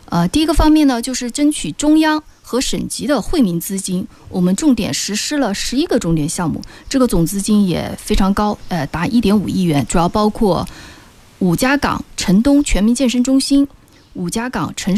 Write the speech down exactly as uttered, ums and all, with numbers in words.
呃，第一个方面呢，就是争取中央和省级的惠民资金，我们重点实施了十一个重点项目，这个总资金也非常高，呃，达一点五亿元，主要包括五家港城东全民健身中心、五家港城